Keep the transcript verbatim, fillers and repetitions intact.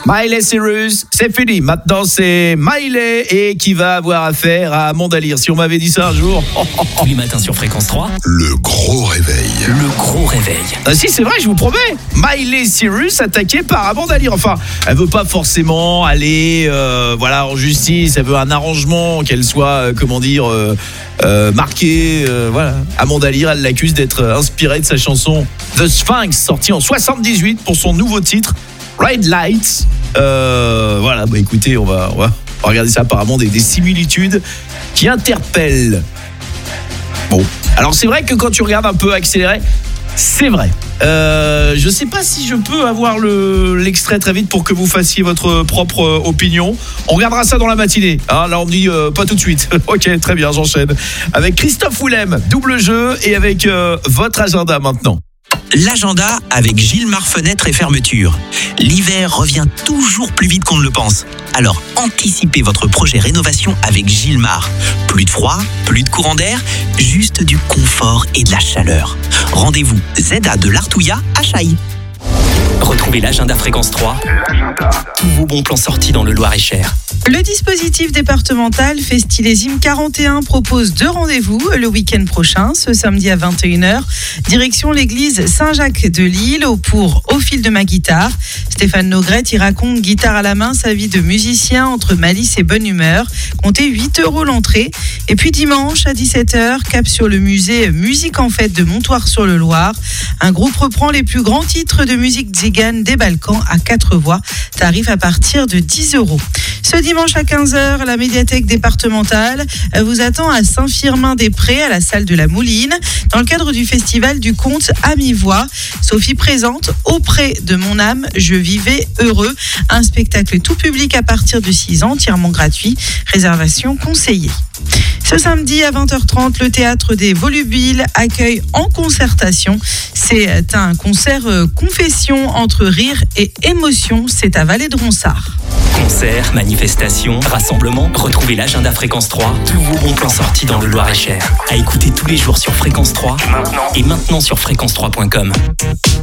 Miley Cyrus, c'est fini. Maintenant, c'est Miley et qui va avoir affaire à Mondalire. Si on m'avait dit ça un jour. Tous les matins sur Fréquence trois. Le gros réveil. Le gros réveil. Ah si, c'est vrai, je vous promets. Miley Cyrus attaquée par Amanda Lear. Enfin, elle veut pas forcément aller euh, voilà, en justice. Elle veut un arrangement, qu'elle soit, euh, comment dire, euh, euh, marquée. Euh, voilà. Amanda Lear, elle l'accuse d'être inspirée de sa chanson The Sphinx, sortie en soixante-dix-huit pour son nouveau titre Red Lights. Euh, voilà, bah écoutez, on va, on va regarder ça. Apparemment, des, des similitudes qui interpellent. Bon, alors c'est vrai que quand tu regardes un peu accéléré, c'est vrai. Euh, je sais pas si je peux avoir le, l'extrait très vite pour que vous fassiez votre propre opinion. On regardera ça dans la matinée. Hein, là, on me dit euh, pas tout de suite. Ok, très bien, j'enchaîne. Avec Christophe Willem, double jeu, et avec euh, votre agenda maintenant. L'agenda avec Gilmar Fenêtre et Fermeture. L'hiver revient toujours plus vite qu'on ne le pense. Alors anticipez votre projet rénovation avec Gilmar. Plus de froid, plus de courant d'air, juste du confort et de la chaleur. Rendez-vous Z A de l'Artouillat à Chailly. Retrouvez l'agenda Fréquence trois. L'agenda. Tous vos bons plans sortis dans le Loir-et-Cher. Le dispositif départemental Festilésime quarante et un propose deux rendez-vous le week-end prochain, ce samedi à vingt et une heures. Direction l'église Saint-Jacques de Lille pour Au fil de ma guitare. Stéphane Nogrette y raconte guitare à la main sa vie de musicien entre malice et bonne humeur. Comptez huit euros l'entrée. Et puis dimanche à dix-sept heures, cap sur le musée Musique en fête de Montoire-sur-le-Loir. Un groupe reprend les plus grands titres de musique tzigane des Balkans à quatre voix. Tarif à partir de dix euros. Ce dimanche à quinze heures, la médiathèque départementale vous attend à Saint-Firmin-des-Prés, à la salle de la Mouline, dans le cadre du festival du conte à mi-voix. Sophie présente Auprès de mon âme, je vivais heureux. Un spectacle tout public à partir de six ans, entièrement gratuit. Réservation conseillée. Ce samedi à vingt heures trente, le théâtre des Volubiles accueille En Concertation. C'est un concert confession entre rire et émotion. C'est à Vallée de Ronsard. Concerts, manifestations, rassemblements. Retrouvez l'agenda Fréquence trois. Tous vos bons plans sortis dans le Loir-et-Cher. À écouter tous les jours sur Fréquence trois. Maintenant. Et maintenant sur fréquence trois point com.